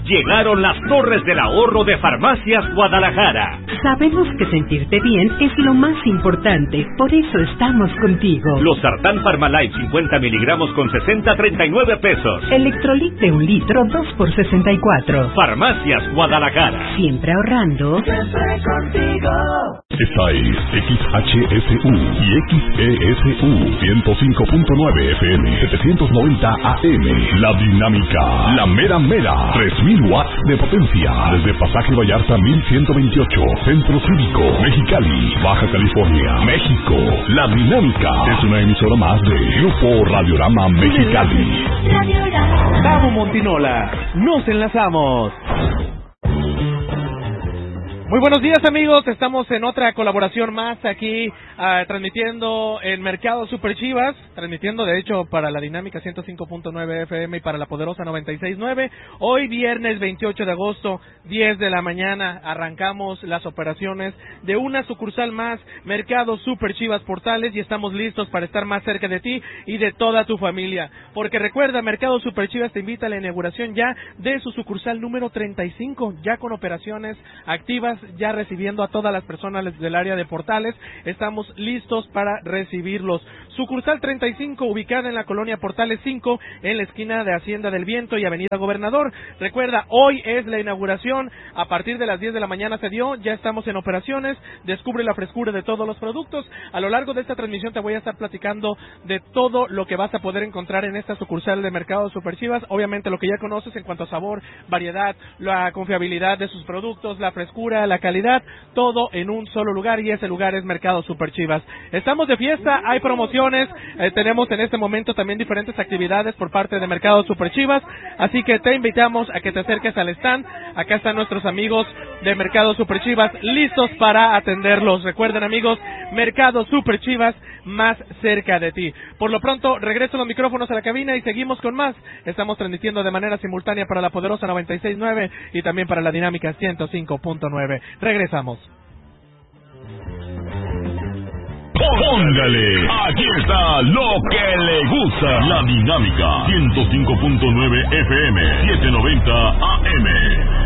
Llegaron las torres del ahorro de Farmacias Guadalajara. Sabemos que sentirte bien es lo más importante, por eso estamos contigo. Los Sartán Pharmalife 50 miligramos con 60 a 39 pesos. Electrolit de 1 litro 2 por 64. Farmacias Guadalajara. Siempre ahorrando. Siempre contigo. Esta es XHSU y XESU 105.9 FM 790 AM. La Dinámica, la mera mera, 3000 watts de potencia. Desde Pasaje Vallarta 1128, Centro Cívico, Mexicali, Baja California, México. La Dinámica es una emisora más de Grupo Radiorama Mexicali. Gabo Montinola, nos enlazamos. Muy buenos días, amigos, estamos en otra colaboración más aquí transmitiendo en Mercado Super Chivas, transmitiendo de hecho para la Dinámica 105.9 FM y para la Poderosa 96.9. Hoy viernes 28 de agosto, 10 de la mañana, arrancamos las operaciones de una sucursal más, Mercado Super Chivas Portales, y estamos listos para estar más cerca de ti y de toda tu familia, porque recuerda, Mercado Super Chivas te invita a la inauguración ya de su sucursal número 35, ya con operaciones activas, ya recibiendo a todas las personas del área de Portales. Estamos listos para recibirlos. Sucursal 35, ubicada en la colonia Portales 5, en la esquina de Hacienda del Viento y Avenida Gobernador. Recuerda, hoy es la inauguración, a partir de las 10 de la mañana se dio, ya estamos en operaciones, descubre la frescura de todos los productos. A lo largo de esta transmisión te voy a estar platicando de todo lo que vas a poder encontrar en esta sucursal de Mercado Super Chivas, obviamente lo que ya conoces en cuanto a sabor, variedad, la confiabilidad de sus productos, la frescura, la calidad, todo en un solo lugar, y ese lugar es Mercado Super Chivas. Estamos de fiesta, hay promociones, tenemos en este momento también diferentes actividades por parte de Mercado Super Chivas, así que te invitamos a que te acerques al stand. Acá están nuestros amigos de Mercado Super Chivas listos para atenderlos. Recuerden, amigos, Mercado Super Chivas más cerca de ti. Por lo pronto, regreso los micrófonos a la cabina y seguimos con más. Estamos transmitiendo de manera simultánea para la Poderosa 96.9 y también para la Dinámica 105.9. Regresamos. Póngale, aquí está lo que le gusta. La Dinámica 105.9 FM 790 AM.